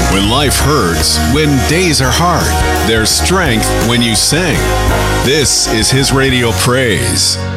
When life hurts, when days are hard, there's strength when you sing. This is His Radio Praise.